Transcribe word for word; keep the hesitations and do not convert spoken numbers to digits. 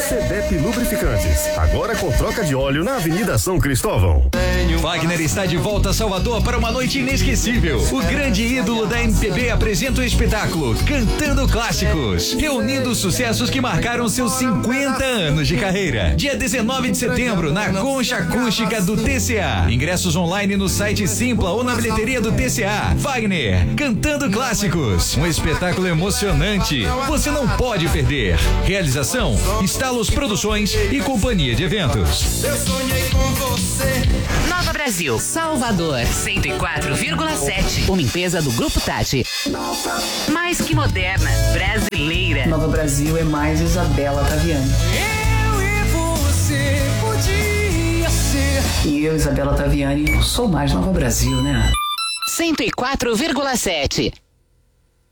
Cedep Lubrificantes, agora com troca de óleo na Avenida São Cristóvão. Wagner está de volta a Salvador para uma noite inesquecível. O grande ídolo da M P B apresenta o espetáculo Cantando Clássicos, reunindo os sucessos que marcaram seus cinquenta anos de carreira. Dia dezenove de setembro, na Concha Acústica do T C A. Ingressos online no site Simpla ou na bilheteria do T C A. Wagner, Cantando Clássicos, um espetáculo emocionante. Você não pode perder. Realização, Estalos Produções e Companhia de Eventos. Eu sonhei com você. Nova Brasil, Salvador, cento e quatro vírgula sete. Uma empresa do Grupo Tati. Mais que moderna, brasileira. Nova Brasil é mais Isabela Taviani. Eu e você podia ser. E eu, Isabela Taviani, sou mais Nova Brasil, né? cento e quatro vírgula sete.